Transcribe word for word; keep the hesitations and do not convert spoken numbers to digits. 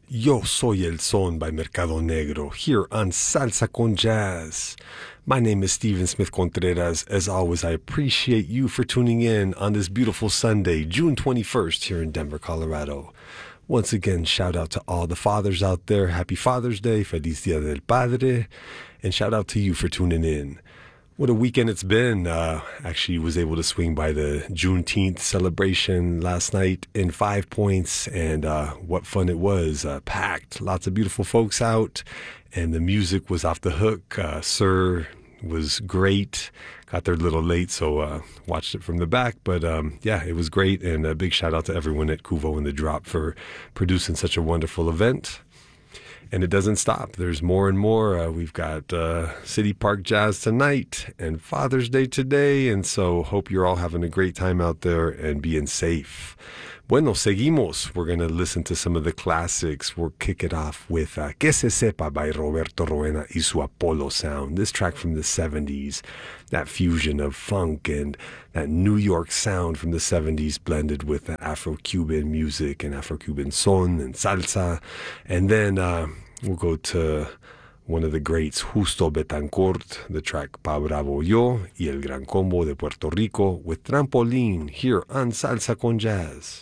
Yo Soy El Son by Mercado Negro here on Salsa con Jazz. My name is Steven Smith Contreras. As always, I appreciate you for tuning in on this beautiful Sunday, June twenty-first, here in Denver, Colorado. Once again, shout out to all the fathers out there. Happy Father's Day, Feliz Dia del Padre, and shout out to you for tuning in. What a weekend it's been. Uh, actually was able to swing by the Juneteenth celebration last night in Five Points, and uh, what fun it was. Uh, packed, lots of beautiful folks out, and the music was off the hook. Uh, Sir was great. Got there a little late, so uh, watched it from the back. But um, yeah, it was great, and a big shout out to everyone at Kuvo and The Drop for producing such a wonderful event. And it doesn't stop. There's more and more. Uh, we've got uh, City Park Jazz tonight and Father's Day today. And so hope you're all having a great time out there and being safe. Bueno, seguimos. We're going to listen to some of the classics. We'll kick it off with uh, Que Se Sepa by Roberto Roena y su Apollo Sound. This track from the seventies, that fusion of funk and that New York sound from the seventies blended with the Afro-Cuban music and Afro-Cuban son and salsa. And then uh, we'll go to one of the greats, Justo Betancourt, the track Pa Bravo Yo, y El Gran Combo de Puerto Rico with Trampolín here on Salsa con Jazz.